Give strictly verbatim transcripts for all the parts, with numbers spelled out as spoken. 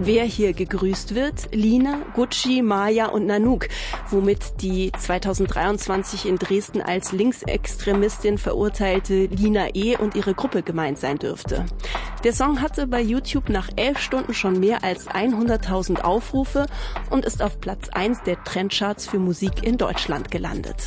Wer hier gegrüßt wird? Lina, Gucci, Maya und Nanook, womit die zweitausenddreiundzwanzig in Dresden als Linksextremistin verurteilte Lina E. und ihre Gruppe gemeint sein dürfte. Der Song hatte bei YouTube nach elf Stunden schon mehr als hunderttausend Aufrufe und ist auf Platz eins der Trendcharts für Musik in Deutschland gelandet.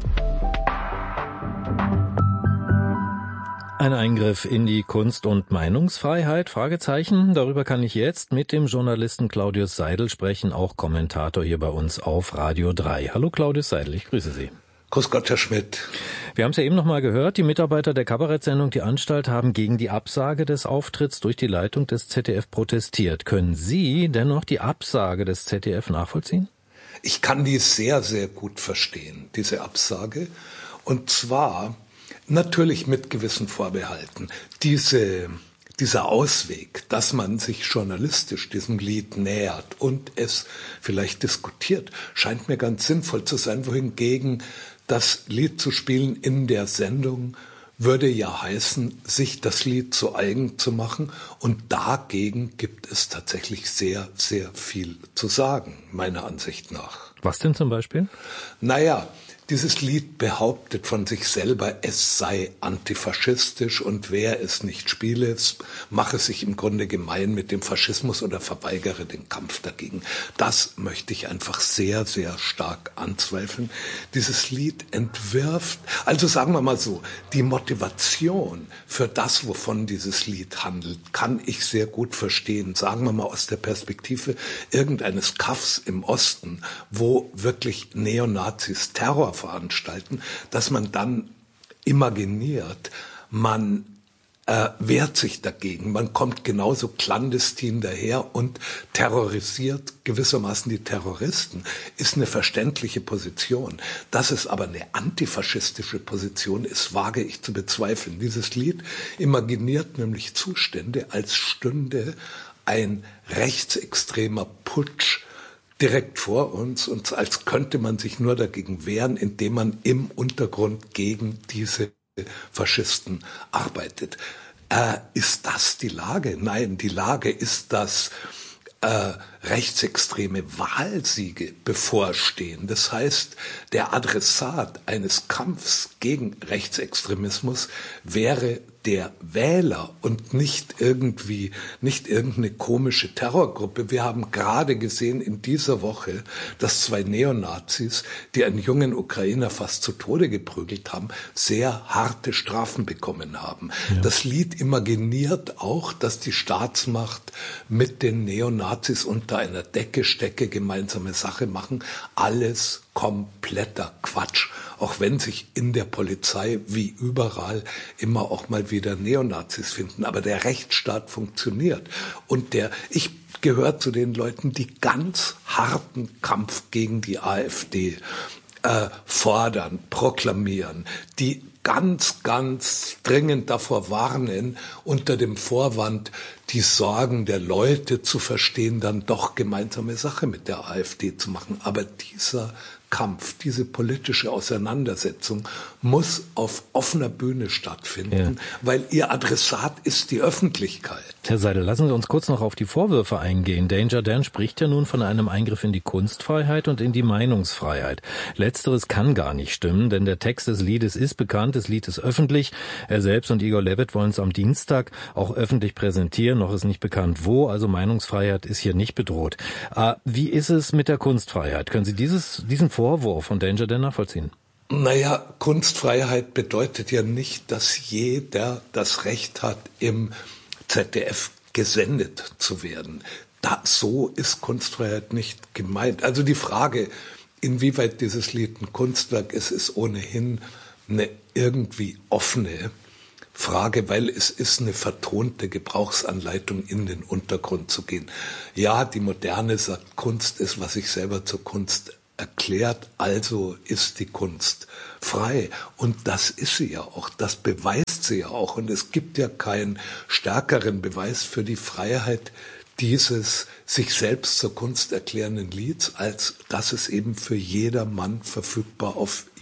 Ein Eingriff in die Kunst- und Meinungsfreiheit? Fragezeichen. Darüber kann ich jetzt mit dem Journalisten Claudius Seidel sprechen, auch Kommentator hier bei uns auf Radio drei. Hallo Claudius Seidel, ich grüße Sie. Grüß Gott, Herr Schmidt. Wir haben es ja eben noch mal gehört, die Mitarbeiter der Kabarettsendung Die Anstalt haben gegen die Absage des Auftritts durch die Leitung des Z D F protestiert. Können Sie dennoch die Absage des Z D F nachvollziehen? Ich kann die sehr, sehr gut verstehen, diese Absage. Und zwar natürlich mit gewissen Vorbehalten. Diese, dieser Ausweg, dass man sich journalistisch diesem Lied nähert und es vielleicht diskutiert, scheint mir ganz sinnvoll zu sein. Wohingegen das Lied zu spielen in der Sendung würde ja heißen, sich das Lied zu eigen zu machen. Und dagegen gibt es tatsächlich sehr, sehr viel zu sagen, meiner Ansicht nach. Was denn zum Beispiel? Naja, dieses Lied behauptet von sich selber, es sei antifaschistisch und wer es nicht spiele, mache sich im Grunde gemein mit dem Faschismus oder verweigere den Kampf dagegen. Das möchte ich einfach sehr, sehr stark anzweifeln. Dieses Lied entwirft, also sagen wir mal so, die Motivation für das, wovon dieses Lied handelt, kann ich sehr gut verstehen. Sagen wir mal aus der Perspektive irgendeines Kaffs im Osten, wo wirklich Neonazis Terror veranstalten, dass man dann imaginiert, man äh, wehrt sich dagegen, man kommt genauso clandestin daher und terrorisiert gewissermaßen die Terroristen, ist eine verständliche Position. Dass es aber eine antifaschistische Position ist, wage ich zu bezweifeln. Dieses Lied imaginiert nämlich Zustände, als stünde ein rechtsextremer Putsch direkt vor uns und als könnte man sich nur dagegen wehren, indem man im Untergrund gegen diese Faschisten arbeitet. Äh, ist das die Lage? Nein, die Lage ist, dass äh, rechtsextreme Wahlsiege bevorstehen. Das heißt, der Adressat eines Kampfs gegen Rechtsextremismus wäre der Wähler und nicht irgendwie, nicht irgendeine komische Terrorgruppe. Wir haben gerade gesehen in dieser Woche, dass zwei Neonazis, die einen jungen Ukrainer fast zu Tode geprügelt haben, sehr harte Strafen bekommen haben. Ja. Das Lied imaginiert auch, dass die Staatsmacht mit den Neonazis unter einer Decke stecke, gemeinsame Sache machen. Alles kompletter Quatsch. Auch wenn sich in der Polizei wie überall immer auch mal wieder Neonazis finden. Aber der Rechtsstaat funktioniert. Und der, ich gehöre zu den Leuten, die ganz harten Kampf gegen die AfD äh, fordern, proklamieren, die ganz, ganz dringend davor warnen, unter dem Vorwand, die Sorgen der Leute zu verstehen, dann doch gemeinsame Sache mit der AfD zu machen. Aber dieser Kampf, diese politische Auseinandersetzung muss auf offener Bühne stattfinden, ja. Weil ihr Adressat ist die Öffentlichkeit. Herr Seidel, lassen Sie uns kurz noch auf die Vorwürfe eingehen. Danger Dan spricht ja nun von einem Eingriff in die Kunstfreiheit und in die Meinungsfreiheit. Letzteres kann gar nicht stimmen, denn der Text des Liedes ist bekannt, das Lied ist öffentlich. Er selbst und Igor Levit wollen es am Dienstag auch öffentlich präsentieren, noch ist nicht bekannt wo, also Meinungsfreiheit ist hier nicht bedroht. Äh, wie ist es mit der Kunstfreiheit? Können Sie dieses, diesen Vorwurf von Danger Dan nachvollziehen? Naja, Kunstfreiheit bedeutet ja nicht, dass jeder das Recht hat, im Z D F gesendet zu werden. Da, so ist Kunstfreiheit nicht gemeint. Also die Frage, inwieweit dieses Lied ein Kunstwerk ist, ist ohnehin eine irgendwie offene Frage, weil es ist eine vertonte Gebrauchsanleitung, in den Untergrund zu gehen. Ja, die Moderne sagt, Kunst ist, was sich selber zur Kunst erklärt, also ist die Kunst frei. Und das ist sie ja auch, das beweist sie ja auch. Und es gibt ja keinen stärkeren Beweis für die Freiheit dieses sich selbst zur Kunst erklärenden Lieds, als dass es eben für jedermann verfügbar auf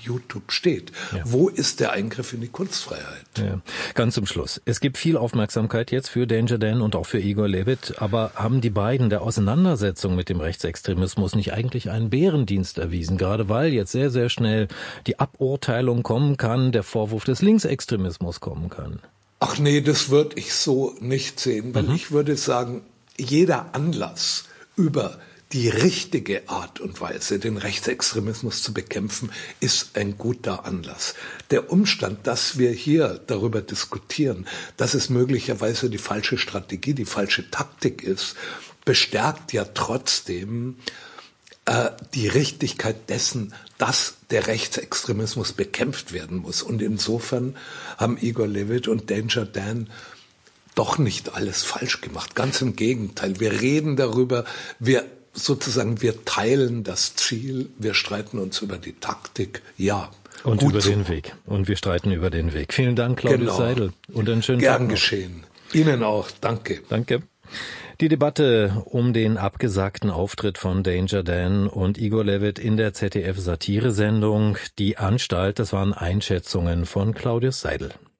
YouTube steht. Ja. Wo ist der Eingriff in die Kunstfreiheit? Ja. Ganz zum Schluss. Es gibt viel Aufmerksamkeit jetzt für Danger Dan und auch für Igor Levit, aber haben die beiden der Auseinandersetzung mit dem Rechtsextremismus nicht eigentlich einen Bärendienst erwiesen? Gerade weil jetzt sehr, sehr schnell die Aburteilung kommen kann, der Vorwurf des Linksextremismus kommen kann. Ach nee, das würde ich so nicht sehen, weil mhm. ich würde sagen, jeder Anlass über die richtige Art und Weise, den Rechtsextremismus zu bekämpfen, ist ein guter Anlass. Der Umstand, dass wir hier darüber diskutieren, dass es möglicherweise die falsche Strategie, die falsche Taktik ist, bestärkt ja trotzdem äh, die Richtigkeit dessen, dass der Rechtsextremismus bekämpft werden muss. Und insofern haben Igor Levit und Danger Dan doch nicht alles falsch gemacht. Ganz im Gegenteil. Wir reden darüber, wir sozusagen, wir teilen das Ziel, wir streiten uns über die Taktik, ja. Und über so. den Weg. Und wir streiten über den Weg. Vielen Dank, Claudius genau. Seidel. Und einen schönen Gern Tag noch. geschehen. Ihnen auch. Danke. Danke. Die Debatte um den abgesagten Auftritt von Danger Dan und Igor Levit in der Z D F-Satiresendung Die Anstalt, das waren Einschätzungen von Claudius Seidel.